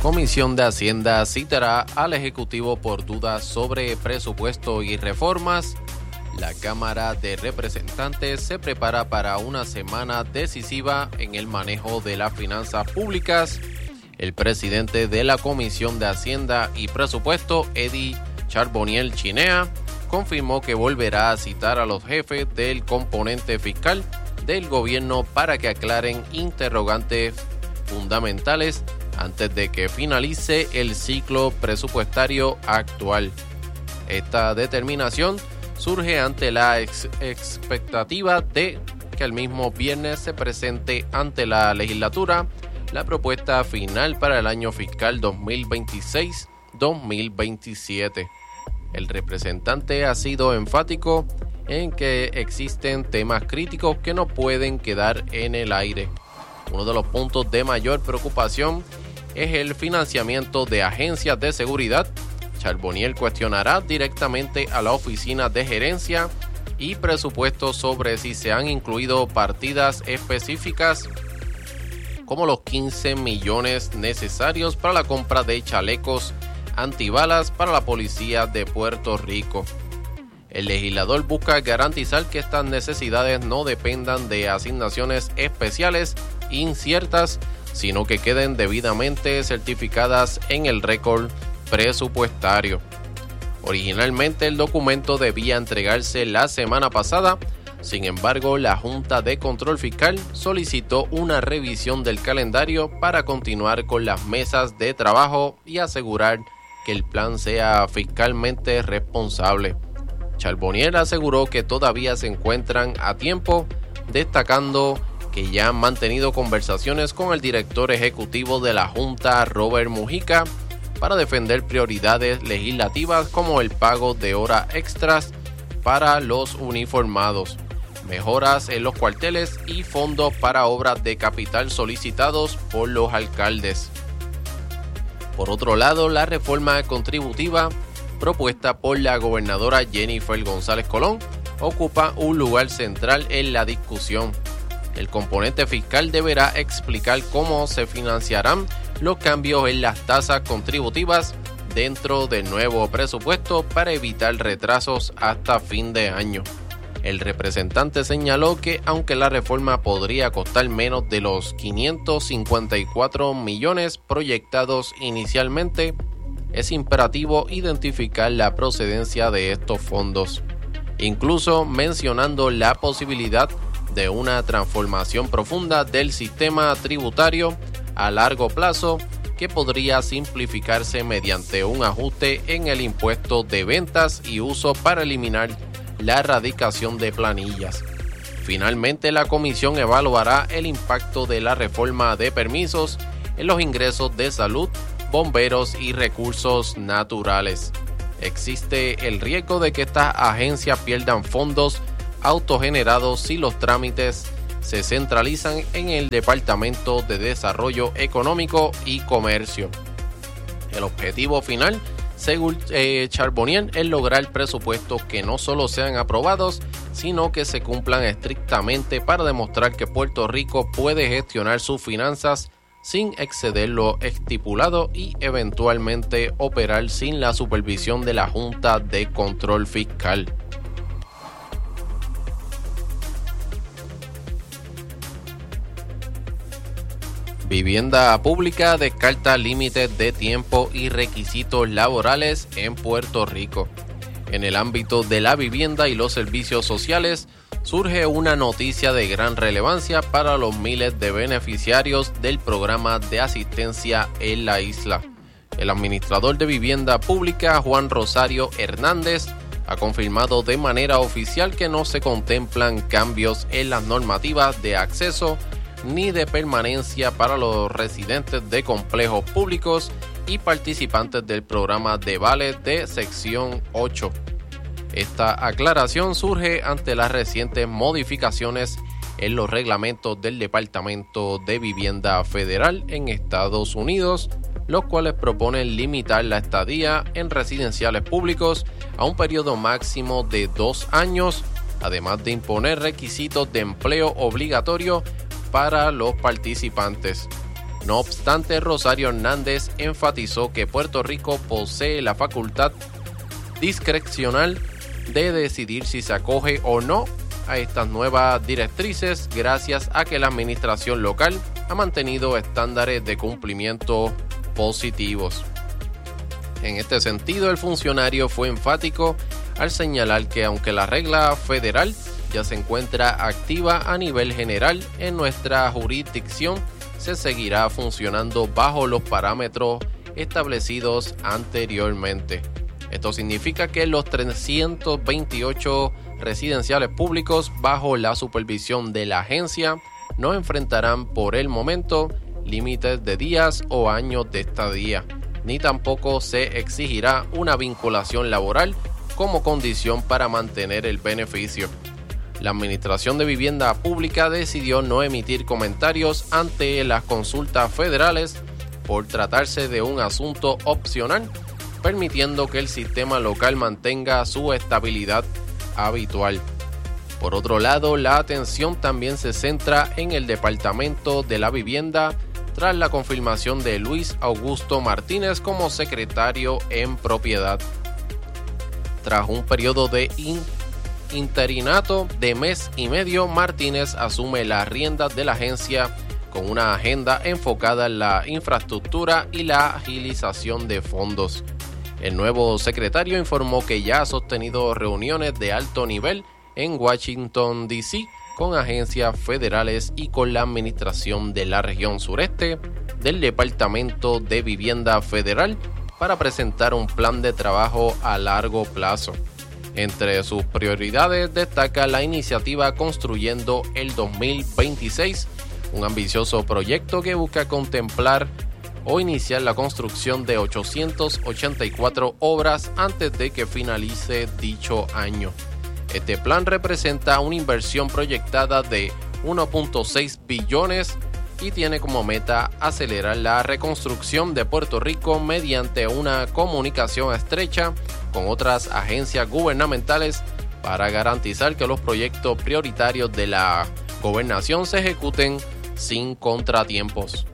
Comisión de Hacienda citará al Ejecutivo por dudas sobre presupuesto y reformas. La Cámara de Representantes se prepara para una semana decisiva en el manejo de las finanzas públicas. El presidente de la Comisión de Hacienda y Presupuesto, Eddie Charbonnier Chinea, confirmó que volverá a citar a los jefes del componente fiscal del gobierno para que aclaren interrogantes fundamentales antes de que finalice el ciclo presupuestario actual. Esta determinación surge ante la expectativa de que el mismo viernes se presente ante la legislatura la propuesta final para el año fiscal 2026-2027. El representante ha sido enfático en que existen temas críticos que no pueden quedar en el aire. Uno de los puntos de mayor preocupación es el financiamiento de agencias de seguridad. Charbonnier cuestionará directamente a la Oficina de Gerencia y Presupuesto sobre si se han incluido partidas específicas como los 15 millones necesarios para la compra de chalecos antibalas para la policía de Puerto Rico. El legislador busca garantizar que estas necesidades no dependan de asignaciones especiales inciertas, sino que queden debidamente certificadas en el récord presupuestario. Originalmente el documento debía entregarse la semana pasada, sin embargo la Junta de Control Fiscal solicitó una revisión del calendario para continuar con las mesas de trabajo y asegurar que el plan sea fiscalmente responsable. Charbonnier aseguró que todavía se encuentran a tiempo, destacando que ya han mantenido conversaciones con el director ejecutivo de la Junta, Robert Mujica, para defender prioridades legislativas como el pago de horas extras para los uniformados, mejoras en los cuarteles y fondos para obras de capital solicitados por los alcaldes. Por otro lado, la reforma contributiva propuesta por la gobernadora Jennifer González Colón ocupa un lugar central en la discusión. El componente fiscal deberá explicar cómo se financiarán los cambios en las tasas contributivas dentro del nuevo presupuesto para evitar retrasos hasta fin de año. El representante señaló que aunque la reforma podría costar menos de los 554 millones proyectados inicialmente, es imperativo identificar la procedencia de estos fondos, incluso mencionando la posibilidad de una transformación profunda del sistema tributario a largo plazo que podría simplificarse mediante un ajuste en el impuesto de ventas y uso para eliminar la erradicación de planillas. Finalmente, la comisión evaluará el impacto de la reforma de permisos en los ingresos de salud, bomberos y recursos naturales. Existe el riesgo de que estas agencias pierdan fondos autogenerados si los trámites se centralizan en el Departamento de Desarrollo Económico y Comercio. El objetivo final, según Charbonnier, es lograr presupuestos que no solo sean aprobados, sino que se cumplan estrictamente para demostrar que Puerto Rico puede gestionar sus finanzas sin exceder lo estipulado y eventualmente operar sin la supervisión de la Junta de Control Fiscal. Vivienda Pública descarta límites de tiempo y requisitos laborales en Puerto Rico. En el ámbito de la vivienda y los servicios sociales, surge una noticia de gran relevancia para los miles de beneficiarios del programa de asistencia en la isla. El administrador de Vivienda Pública, Juan Rosario Hernández, ha confirmado de manera oficial que no se contemplan cambios en las normativas de acceso ni de permanencia para los residentes de complejos públicos y participantes del programa de vales de sección 8. Esta aclaración surge ante las recientes modificaciones en los reglamentos del Departamento de Vivienda Federal en Estados Unidos, los cuales proponen limitar la estadía en residenciales públicos a un periodo máximo de 2 años, además de imponer requisitos de empleo obligatorio para los participantes. No obstante, Rosario Hernández enfatizó que Puerto Rico posee la facultad discrecional de decidir si se acoge o no a estas nuevas directrices gracias a que la administración local ha mantenido estándares de cumplimiento positivos. En este sentido, el funcionario fue enfático al señalar que aunque la regla federal ya se encuentra activa a nivel general en nuestra jurisdicción, se seguirá funcionando bajo los parámetros establecidos anteriormente. Esto significa que los 328 residenciales públicos bajo la supervisión de la agencia no enfrentarán por el momento límites de días o años de estadía, ni tampoco se exigirá una vinculación laboral como condición para mantener el beneficio. La Administración de Vivienda Pública decidió no emitir comentarios ante las consultas federales por tratarse de un asunto opcional, permitiendo que el sistema local mantenga su estabilidad habitual. Por otro lado, la atención también se centra en el Departamento de la Vivienda tras la confirmación de Luis Augusto Martínez como secretario en propiedad. Tras un periodo de interinato de mes y medio, Martínez asume las riendas de la agencia con una agenda enfocada en la infraestructura y la agilización de fondos. El nuevo secretario informó que ya ha sostenido reuniones de alto nivel en Washington, D.C., con agencias federales y con la administración de la región sureste del Departamento de Vivienda Federal para presentar un plan de trabajo a largo plazo. Entre sus prioridades destaca la iniciativa Construyendo el 2026, un ambicioso proyecto que busca contemplar o iniciar la construcción de 884 obras antes de que finalice dicho año. Este plan representa una inversión proyectada de 1.6 billones y tiene como meta acelerar la reconstrucción de Puerto Rico mediante una comunicación estrecha con otras agencias gubernamentales para garantizar que los proyectos prioritarios de la gobernación se ejecuten sin contratiempos.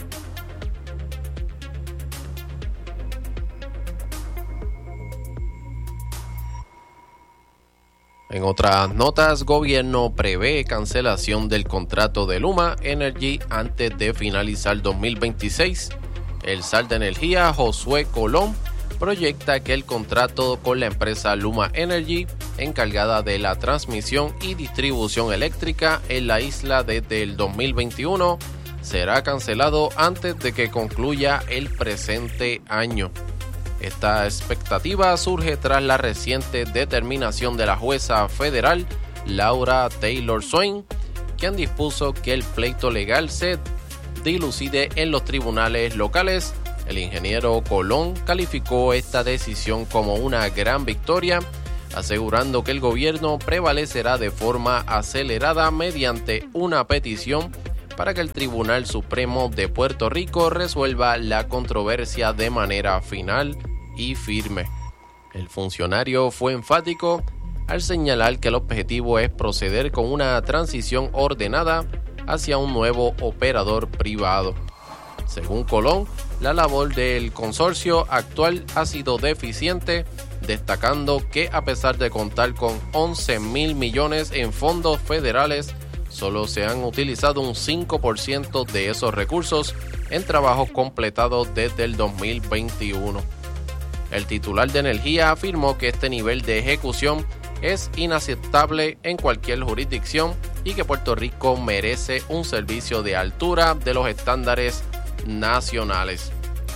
En otras notas, gobierno prevé cancelación del contrato de Luma Energy antes de finalizar 2026. El SAR de Energía, Josué Colón, proyecta que el contrato con la empresa Luma Energy, encargada de la transmisión y distribución eléctrica en la isla desde el 2021, será cancelado antes de que concluya el presente año. Esta expectativa surge tras la reciente determinación de la jueza federal Laura Taylor Swain, quien dispuso que el pleito legal se dilucide en los tribunales locales. El ingeniero Colón calificó esta decisión como una gran victoria, asegurando que el gobierno prevalecerá de forma acelerada mediante una petición para que el Tribunal Supremo de Puerto Rico resuelva la controversia de manera final y firme. El funcionario fue enfático al señalar que el objetivo es proceder con una transición ordenada hacia un nuevo operador privado. Según Colón, la labor del consorcio actual ha sido deficiente, destacando que a pesar de contar con 11,000 millones en fondos federales, solo se han utilizado un 5% de esos recursos en trabajos completados desde el 2021. El titular de Energía afirmó que este nivel de ejecución es inaceptable en cualquier jurisdicción y que Puerto Rico merece un servicio de altura de los estándares nacionales.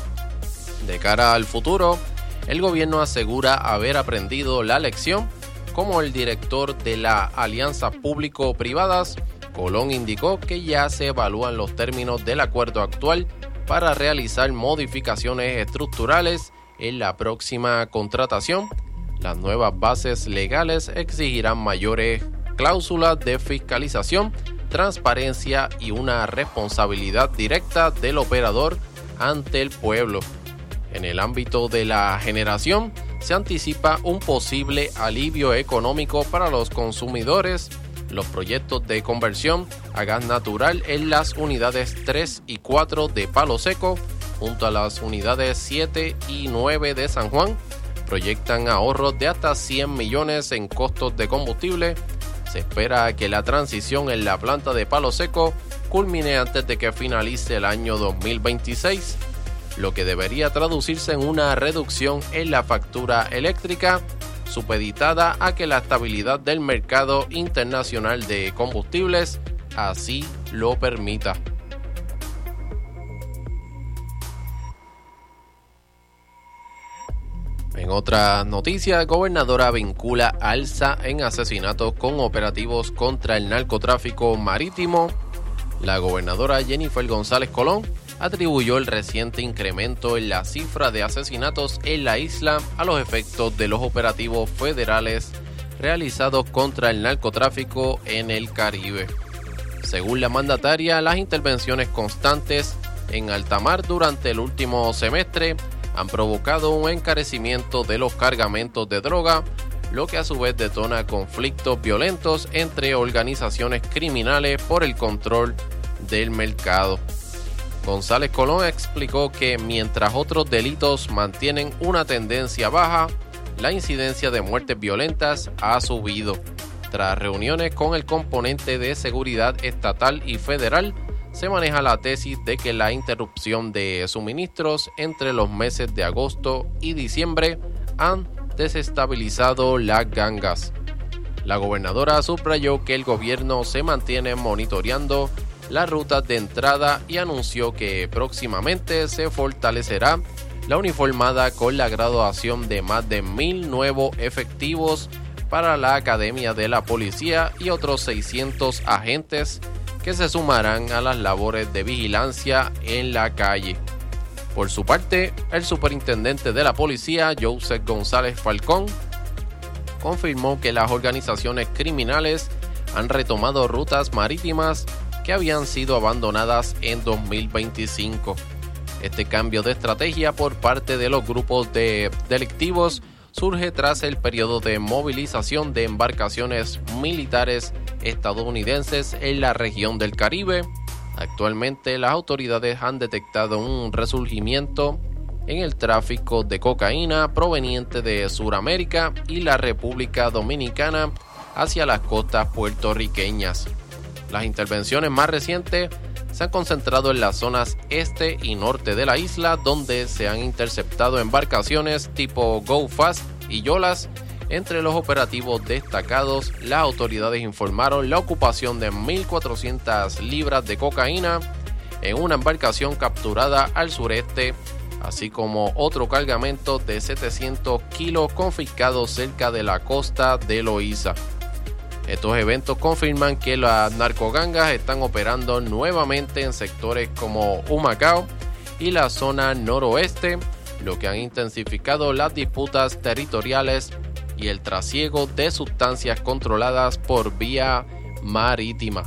De cara al futuro, el gobierno asegura haber aprendido la lección. Como el director de la Alianza Público-Privadas, Colón indicó que ya se evalúan los términos del acuerdo actual para realizar modificaciones estructurales en la próxima contratación. Las nuevas bases legales exigirán mayores cláusulas de fiscalización, transparencia y una responsabilidad directa del operador ante el pueblo. En el ámbito de la generación, se anticipa un posible alivio económico para los consumidores los proyectos de conversión a gas natural en las unidades 3 y 4 de Palo Seco, junto a las unidades 7 y 9 de San Juan, proyectan ahorros de hasta 100 millones en costos de combustible. Se espera que la transición en la planta de Palo Seco culmine antes de que finalice el año 2026, lo que debería traducirse en una reducción en la factura eléctrica, supeditada a que la estabilidad del mercado internacional de combustibles así lo permita. En otras noticias, gobernadora vincula alza en asesinatos con operativos contra el narcotráfico marítimo. La gobernadora Jennifer González Colón atribuyó el reciente incremento en la cifra de asesinatos en la isla a los efectos de los operativos federales realizados contra el narcotráfico en el Caribe. Según la mandataria, las intervenciones constantes en alta mar durante el último semestre han provocado un encarecimiento de los cargamentos de droga, lo que a su vez detona conflictos violentos entre organizaciones criminales por el control del mercado. González Colón explicó que mientras otros delitos mantienen una tendencia baja, la incidencia de muertes violentas ha subido. Tras reuniones con el componente de seguridad estatal y federal, se maneja la tesis de que la interrupción de suministros entre los meses de agosto y diciembre han desestabilizado las gangas. La gobernadora subrayó que el gobierno se mantiene monitoreando las rutas de entrada y anunció que próximamente se fortalecerá la uniformada con la graduación de más de 1,000 nuevos efectivos para la Academia de la Policía y otros 600 agentes que se sumarán a las labores de vigilancia en la calle. Por su parte, el superintendente de la policía, Joseph González Falcón, confirmó que las organizaciones criminales han retomado rutas marítimas que habían sido abandonadas en 2025. Este cambio de estrategia por parte de los grupos de delictivos surge tras el periodo de movilización de embarcaciones militares estadounidenses en la región del Caribe. Actualmente las autoridades han detectado un resurgimiento en el tráfico de cocaína proveniente de Sudamérica y la República Dominicana hacia las costas puertorriqueñas. Las intervenciones más recientes se han concentrado en las zonas este y norte de la isla, donde se han interceptado embarcaciones tipo Go Fast y Yolas. Entre los operativos destacados, las autoridades informaron la ocupación de 1,400 libras de cocaína en una embarcación capturada al sureste, así como otro cargamento de 700 kilos confiscados cerca de la costa de Loíza. Estos eventos confirman que las narcogangas están operando nuevamente en sectores como Humacao y la zona noroeste, lo que han intensificado las disputas territoriales y el trasiego de sustancias controladas por vía marítima.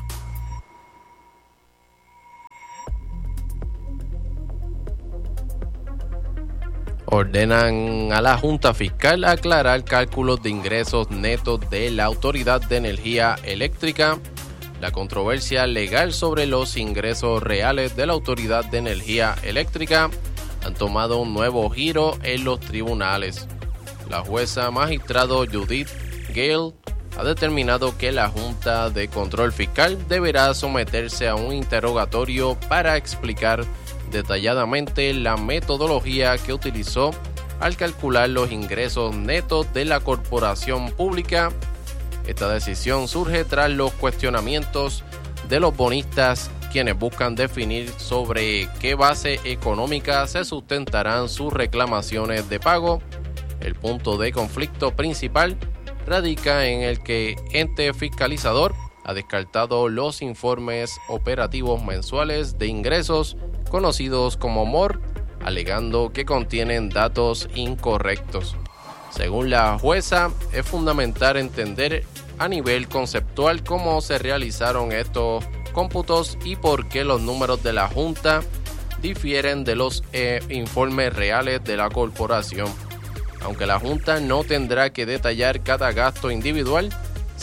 Ordenan a la Junta Fiscal aclarar cálculos de ingresos netos de la Autoridad de Energía Eléctrica. La controversia legal sobre los ingresos reales de la Autoridad de Energía Eléctrica han tomado un nuevo giro en los tribunales. La jueza magistrado Judith Gale ha determinado que la Junta de Control Fiscal deberá someterse a un interrogatorio para explicar detalladamente la metodología que utilizó al calcular los ingresos netos de la corporación pública. Esta decisión surge tras los cuestionamientos de los bonistas, quienes buscan definir sobre qué base económica se sustentarán sus reclamaciones de pago. El punto de conflicto principal radica en el que ente fiscalizador ha descartado los informes operativos mensuales de ingresos conocidos como MOR, alegando que contienen datos incorrectos. Según la jueza, es fundamental entender a nivel conceptual cómo se realizaron estos cómputos y por qué los números de la Junta difieren de los informes reales de la corporación. Aunque la Junta no tendrá que detallar cada gasto individual,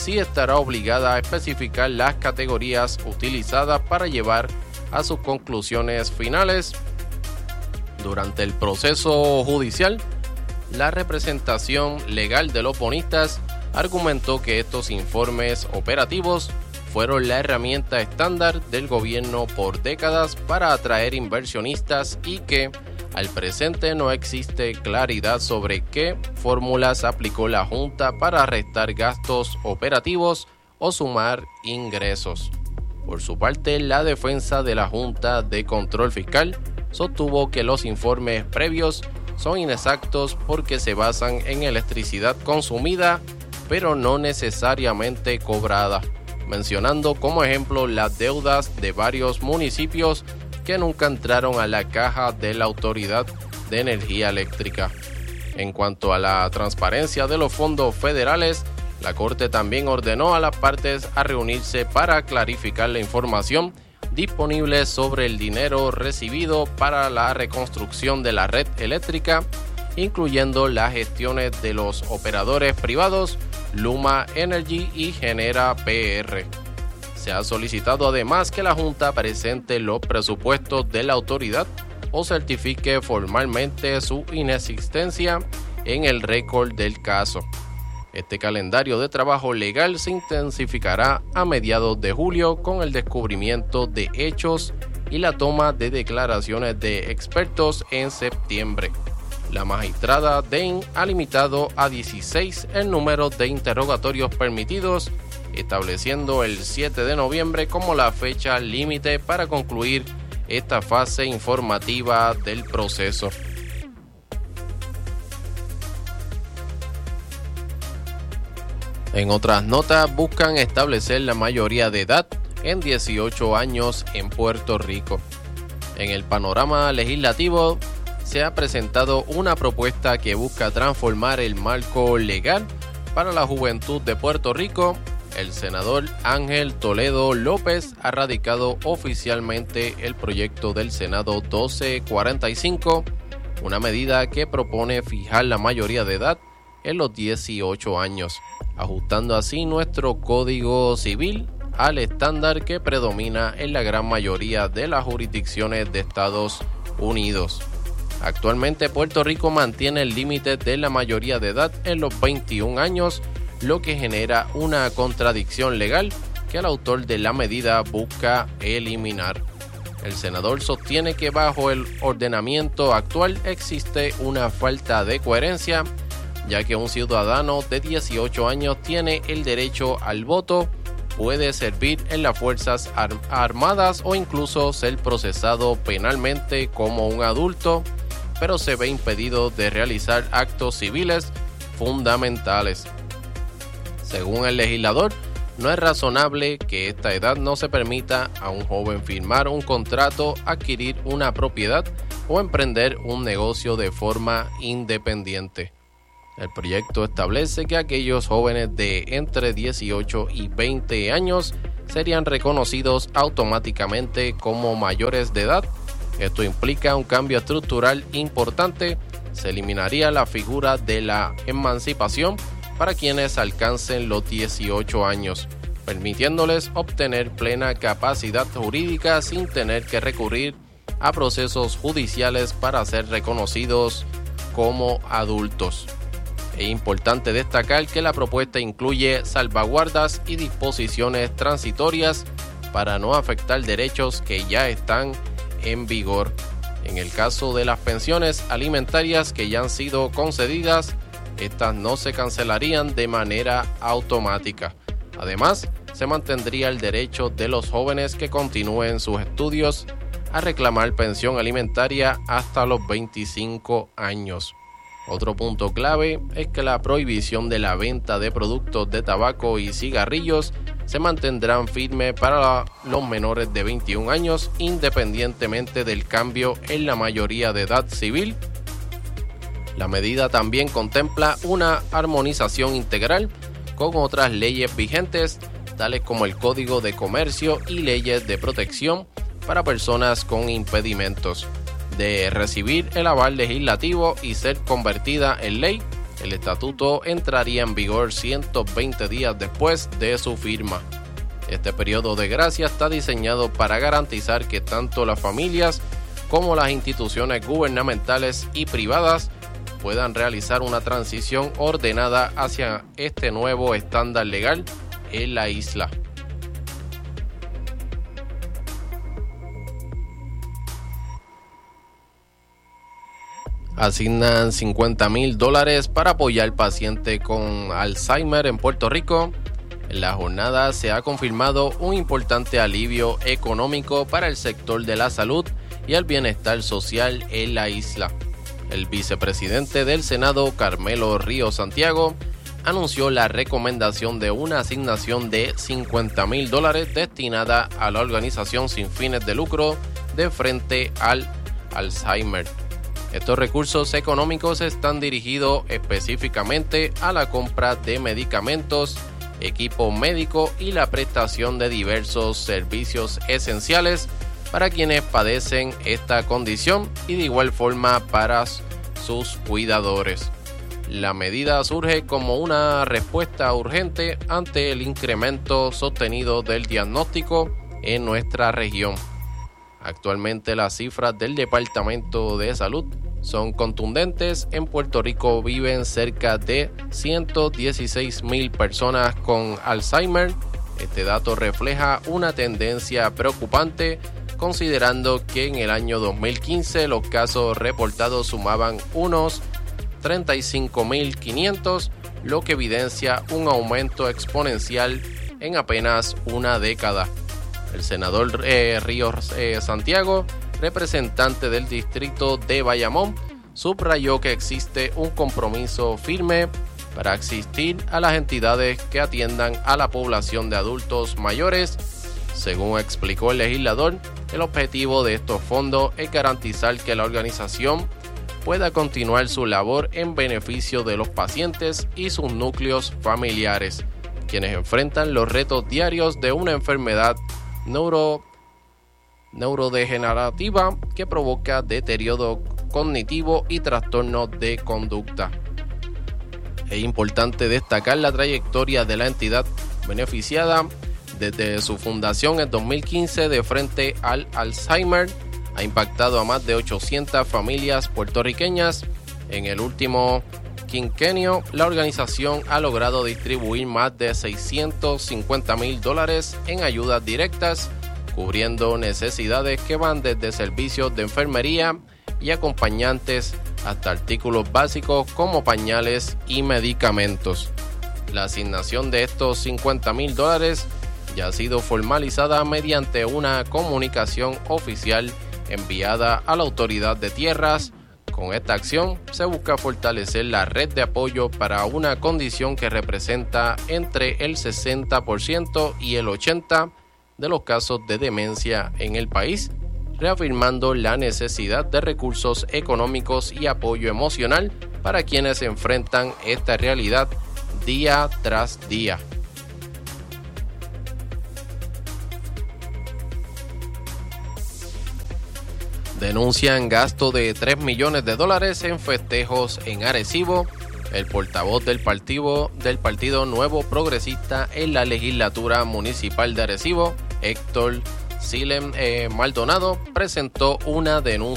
sí estará obligada a especificar las categorías utilizadas para llevar a sus conclusiones finales. Durante el proceso judicial, la representación legal de los bonistas argumentó que estos informes operativos fueron la herramienta estándar del gobierno por décadas para atraer inversionistas y que al presente no existe claridad sobre qué fórmulas aplicó la Junta para restar gastos operativos o sumar ingresos. Por su parte, la defensa de la Junta de Control Fiscal sostuvo que los informes previos son inexactos porque se basan en electricidad consumida, pero no necesariamente cobrada, mencionando como ejemplo las deudas de varios municipios que nunca entraron a la caja de la Autoridad de Energía Eléctrica. En cuanto a la transparencia de los fondos federales, la Corte también ordenó a las partes a reunirse para clarificar la información disponible sobre el dinero recibido para la reconstrucción de la red eléctrica, incluyendo las gestiones de los operadores privados Luma Energy y Genera PR. Se ha solicitado además que la Junta presente los presupuestos de la autoridad o certifique formalmente su inexistencia en el récord del caso. Este calendario de trabajo legal se intensificará a mediados de julio con el descubrimiento de hechos y la toma de declaraciones de expertos en septiembre. La magistrada Dane ha limitado a 16 el número de interrogatorios permitidos, estableciendo el 7 de noviembre como la fecha límite para concluir esta fase informativa del proceso. En otras notas, buscan establecer la mayoría de edad en 18 años en Puerto Rico. En el panorama legislativo se ha presentado una propuesta que busca transformar el marco legal para la juventud de Puerto Rico. El senador Ángel Toledo López ha radicado oficialmente el proyecto del Senado 1245, una medida que propone fijar la mayoría de edad en los 18 años, ajustando así nuestro Código Civil al estándar que predomina en la gran mayoría de las jurisdicciones de Estados Unidos. Actualmente Puerto Rico mantiene el límite de la mayoría de edad en los 21 años, lo que genera una contradicción legal que el autor de la medida busca eliminar. El senador sostiene que bajo el ordenamiento actual existe una falta de coherencia, ya que un ciudadano de 18 años tiene el derecho al voto, puede servir en las Fuerzas Armadas o incluso ser procesado penalmente como un adulto, pero se ve impedido de realizar actos civiles fundamentales. Según el legislador, no es razonable que esta edad no se permita a un joven firmar un contrato, adquirir una propiedad o emprender un negocio de forma independiente. El proyecto establece que aquellos jóvenes de entre 18 y 20 años serían reconocidos automáticamente como mayores de edad. Esto implica un cambio estructural importante. Se eliminaría la figura de la emancipación para quienes alcancen los 18 años, permitiéndoles obtener plena capacidad jurídica sin tener que recurrir a procesos judiciales para ser reconocidos como adultos. Es importante destacar que la propuesta incluye salvaguardas y disposiciones transitorias para no afectar derechos que ya están en vigor. En el caso de las pensiones alimentarias que ya han sido concedidas, estas no se cancelarían de manera automática. Además, se mantendría el derecho de los jóvenes que continúen sus estudios a reclamar pensión alimentaria hasta los 25 años. Otro punto clave es que la prohibición de la venta de productos de tabaco y cigarrillos se mantendrán firme para los menores de 21 años independientemente del cambio en la mayoría de edad civil. La medida también contempla una armonización integral con otras leyes vigentes, tales como el Código de Comercio y leyes de protección para personas con impedimentos. De recibir el aval legislativo y ser convertida en ley, El estatuto entraría en vigor 120 días después de su firma. Este periodo de gracia está diseñado para garantizar que tanto las familias como las instituciones gubernamentales y privadas puedan realizar una transición ordenada hacia este nuevo estándar legal en la isla. Asignan $50,000 para apoyar al paciente con Alzheimer en Puerto Rico. En la jornada se ha confirmado un importante alivio económico para el sector de la salud y el bienestar social en la isla. El vicepresidente del Senado, Carmelo Ríos Santiago, anunció la recomendación de una asignación de $50,000 destinada a la organización sin fines de lucro de Frente al Alzheimer. Estos recursos económicos están dirigidos específicamente a la compra de medicamentos, equipo médico y la prestación de diversos servicios esenciales para quienes padecen esta condición y de igual forma para sus cuidadores. La medida surge como una respuesta urgente ante el incremento sostenido del diagnóstico en nuestra región. Actualmente las cifras del Departamento de Salud son contundentes. En Puerto Rico viven cerca de 116,000 personas con Alzheimer. Este dato refleja una tendencia preocupante, considerando que en el año 2015 los casos reportados sumaban unos 35,500, lo que evidencia un aumento exponencial en apenas una década. El senador Ríos Santiago, representante del distrito de Bayamón, subrayó que existe un compromiso firme para asistir a las entidades que atiendan a la población de adultos mayores. Según explicó el legislador, el objetivo de estos fondos es garantizar que la organización pueda continuar su labor en beneficio de los pacientes y sus núcleos familiares, quienes enfrentan los retos diarios de una enfermedad neurodegenerativa que provoca deterioro cognitivo y trastornos de conducta. Es importante destacar la trayectoria de la entidad beneficiada. Desde su fundación en 2015 de Frente al Alzheimer, ha impactado a más de 800 familias puertorriqueñas. En el último quinquenio, la organización ha logrado distribuir más de $650,000 en ayudas directas, cubriendo necesidades que van desde servicios de enfermería y acompañantes hasta artículos básicos como pañales y medicamentos. La asignación de estos $50,000 ya ha sido formalizada mediante una comunicación oficial enviada a la Autoridad de Tierras. Con esta acción se busca fortalecer la red de apoyo para una condición que representa entre el 60% y el 80% de los casos de demencia en el país, reafirmando la necesidad de recursos económicos y apoyo emocional para quienes enfrentan esta realidad día tras día. Denuncian gasto de $3 millones en festejos en Arecibo. El portavoz del Partido Nuevo Progresista en la legislatura municipal de Arecibo, Héctor Silem Maldonado, presentó una denuncia